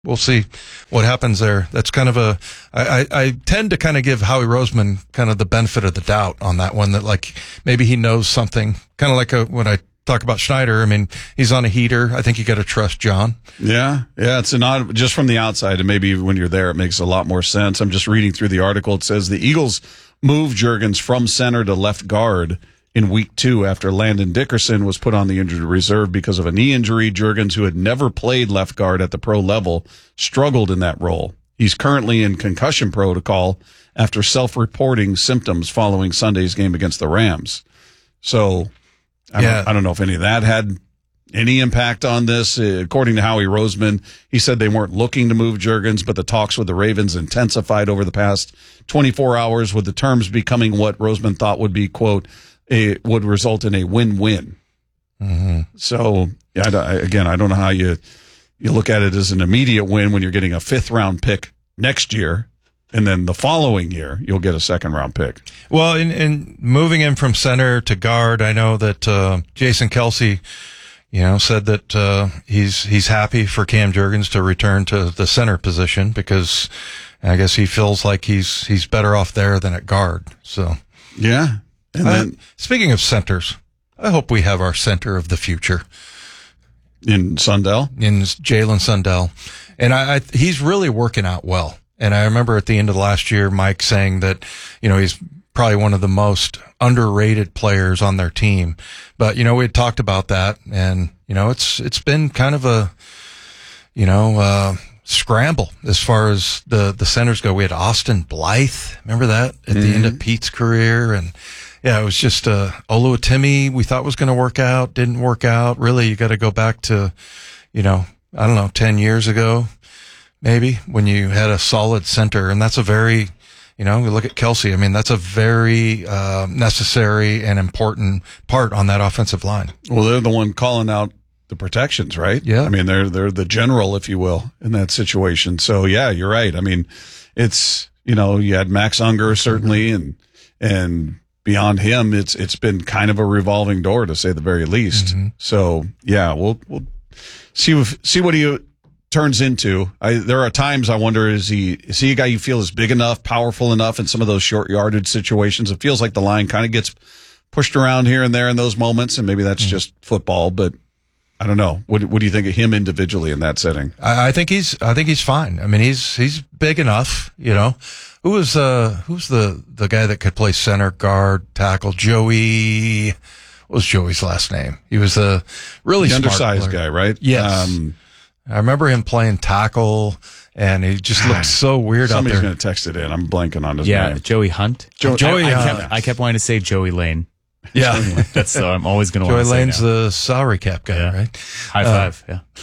we'll see what happens there. That's kind of I tend to kind of give Howie Roseman kind of the benefit of the doubt on that one, that like maybe he knows something, kind of like when I talk about Schneider. I mean, he's on a heater. I think you got to trust John. Yeah. It's an odd, just from the outside, and maybe when you're there, it makes a lot more sense. I'm just reading through the article. It says the Eagles moved Juergens from center to left guard in week 2 after Landon Dickerson was put on the injured reserve because of a knee injury. Juergens, who had never played left guard at the pro level, struggled in that role. He's currently in concussion protocol after self-reporting symptoms following Sunday's game against the Rams. So I don't know if any of that had any impact on this. According to Howie Roseman, he said they weren't looking to move Juergens, but the talks with the Ravens intensified over the past 24 hours, with the terms becoming what Roseman thought would be, quote, would result in a win-win. Mm-hmm. So, I don't know how you look at it as an immediate win when you're getting a 5th-round pick next year, and then the following year you'll get a 2nd-round pick. Well, in moving him from center to guard, I know that Jason Kelsey, said that he's happy for Cam Juergens to return to the center position, because I guess he feels like he's better off there than at guard. So yeah. And then, speaking of centers, I hope we have our center of the future in Sundell, in Jalen Sundell, and he's really working out well. And I remember at the end of last year, Mike saying that he's probably one of the most underrated players on their team. But we had talked about that, and it's been kind of a scramble as far as the centers go. We had Austin Blythe, remember that, at the end of Pete's career, and yeah, it was just Oluwatimi we thought was going to work out, didn't work out. Really, you got to go back to, 10 years ago, maybe, when you had a solid center. And that's a very, we look at Kelsey. I mean, that's a very necessary and important part on that offensive line. Well, they're the one calling out the protections, right? Yeah. I mean, they're the general, if you will, in that situation. So, yeah, you're right. I mean, it's, you had Max Unger, certainly, and beyond him, it's been kind of a revolving door, to say the very least. Mm-hmm. So, yeah, we'll see what he turns into. There are times I wonder, is he a guy you feel is big enough, powerful enough in some of those short yardage situations? It feels like the line kind of gets pushed around here and there in those moments, and maybe that's just football, but I don't know. What do you think of him individually in that setting? I think he's fine. I mean, he's big enough, Who's the guy that could play center, guard, tackle? Joey. What was Joey's last name? He was a really smart undersized player. guy, right? Yes. I remember him playing tackle, and he just looked so weird out there. Somebody's going to text it in. I'm blanking on his name. Yeah, Joey Hunt. Joey Hunt. I kept wanting to say Joey Lane. Yeah. That's I'm always going to want to say Joey Lane's now. the salary cap guy, right? High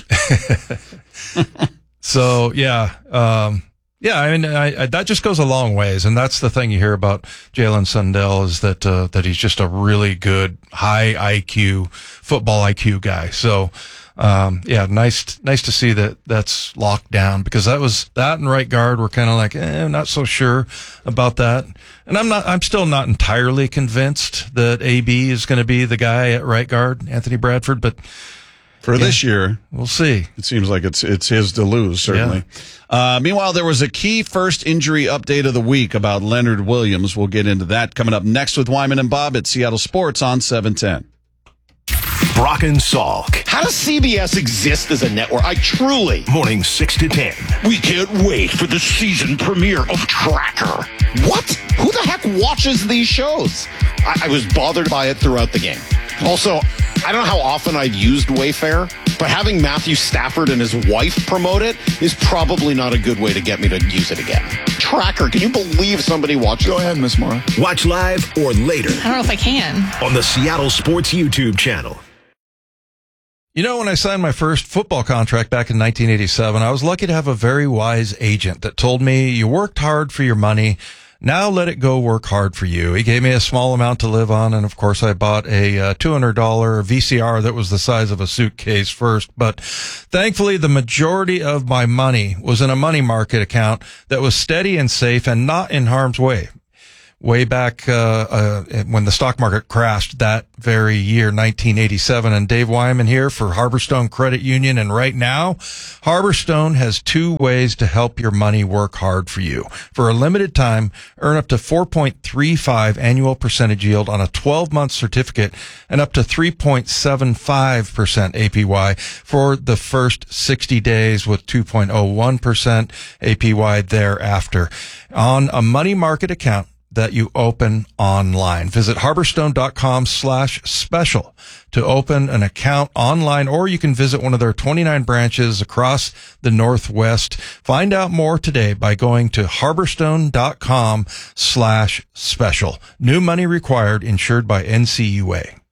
five, yeah. So, yeah. Yeah, I mean, that just goes a long ways, and that's the thing you hear about Jalen Sundell, is that he's just a really good, high IQ, football IQ guy. So, yeah, nice to see that's locked down, because that and right guard were kind of like, not so sure about that. And I'm still not entirely convinced that AB is going to be the guy at right guard, Anthony Bradford, but for this year, we'll see. It seems like it's his to lose, certainly. Yeah. Meanwhile, there was a key first injury update of the week about Leonard Williams. We'll get into that coming up next with Wyman and Bob at Seattle Sports on 710. Brock and Salk. How does CBS exist as a network? Morning 6 to 10. We can't wait for the season premiere of Tracker. What? Who the heck watches these shows? I was bothered by it throughout the game. Also, I don't know how often I've used Wayfair, but having Matthew Stafford and his wife promote it is probably not a good way to get me to use it again. Tracker, can you believe somebody watches? Go ahead, Miss Mora. Watch live or later. I don't know if I can. On the Seattle Sports YouTube channel. When I signed my first football contract back in 1987, I was lucky to have a very wise agent that told me, you worked hard for your money. Now let it go work hard for you. He gave me a small amount to live on, and of course I bought a $200 VCR that was the size of a suitcase first. But thankfully, the majority of my money was in a money market account that was steady and safe and not in harm's way. way back when the stock market crashed that very year, 1987. And Dave Wyman here for Harborstone Credit Union. And right now, Harborstone has 2 ways to help your money work hard for you. For a limited time, earn up to 4.35 annual percentage yield on a 12-month certificate and up to 3.75% APY for the first 60 days with 2.01% APY thereafter on a money market account that you open online. Visit harborstone.com/special to open an account online, or you can visit one of their 29 branches across the Northwest. Find out more today by going to harborstone.com/special. New money required, insured by NCUA.